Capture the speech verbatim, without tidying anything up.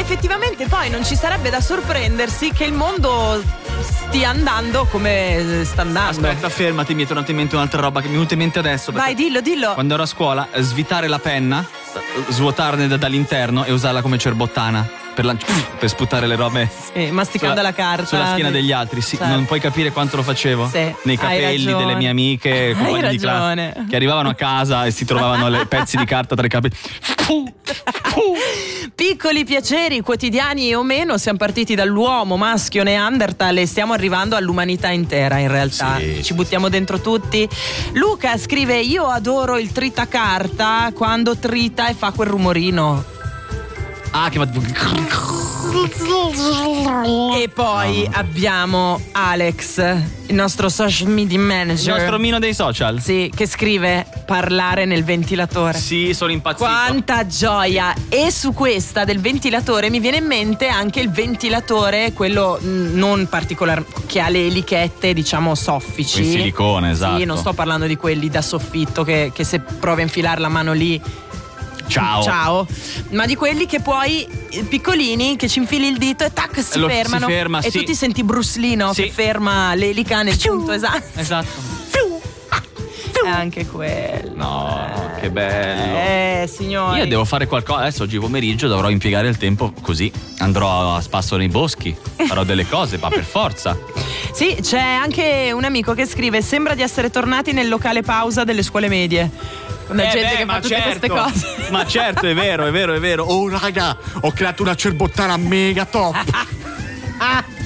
effettivamente poi non ci sarebbe da sorprendersi che il mondo stia andando come sta andando. Aspetta, fermati, mi è tornata in mente un'altra roba che mi è venuta in mente adesso. Vai, dillo, dillo. Quando ero a scuola, svitare la penna, svuotarne da- dall'interno e usarla come cerbottana per, lan- per sputare le robe. Sì, masticando sulla, la carta. sulla schiena degli altri. Sì, Certo. non puoi capire quanto lo facevo. Sì, nei hai capelli ragione. delle mie amiche, Hai compagni di ragione. classe, che arrivavano a casa e si trovavano le pezzi di carta tra i capelli. Piccoli piaceri quotidiani o meno, siamo partiti dall'uomo maschio Neanderthal e stiamo arrivando all'umanità intera in realtà. Sì. Ci buttiamo dentro tutti. Luca scrive: io adoro il tritacarta quando trita e fa quel rumorino. Ah, che va. E poi abbiamo Alex, il nostro social media manager. Il nostro mino dei social. Sì, che scrive: parlare nel ventilatore. Sì, sono impazzito. Quanta gioia! E su questa del ventilatore mi viene in mente anche il ventilatore, quello mh, non particolare, che ha le elichette, diciamo, soffici. In silicone, esatto. Sì, non sto parlando di quelli da soffitto che, che se provi a infilare la mano lì. Ciao. Ciao. Ma di quelli che poi eh, piccolini, che ci infili il dito e tac, si Lo- si fermano. ferma, e sì. tu ti senti Bruce Lee, no? Sì. Che ferma l'elica nel punto esatto. Esatto. È anche quello. No, che bello. Eh, signori. Io devo fare qualcosa. Adesso oggi pomeriggio dovrò impiegare il tempo così. Andrò a spasso nei boschi, farò delle cose, ma per forza. Sì, c'è anche un amico che scrive: sembra di essere tornati nel locale pausa delle scuole medie. Una Eh gente beh, che ma fa tutte certo. queste cose. Ma certo, è vero, è vero, è vero. Oh raga, ho creato una cerbottana mega top. Ah,